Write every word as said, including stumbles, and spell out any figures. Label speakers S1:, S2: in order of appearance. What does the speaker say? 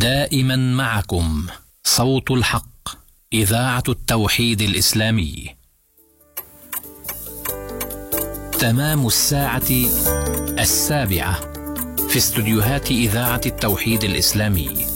S1: دائما معكم صوت الحق، إذاعة التوحيد الإسلامي. تمام الساعة السابعة في استديوهات إذاعة التوحيد الإسلامي.